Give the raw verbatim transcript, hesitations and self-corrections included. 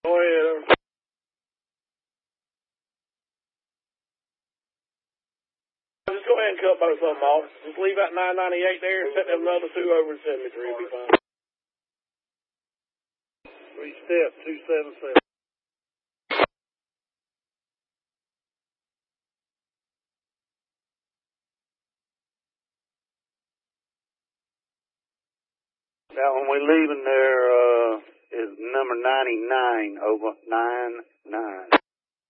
Go ahead. Just go ahead and cut both of them off. Just leave that nine ninety-eight there and set them other two over to seventy-three. It'll be fine. Three step, two seven seven. That one we leaving there uh, is number ninety-nine, over, nine nine.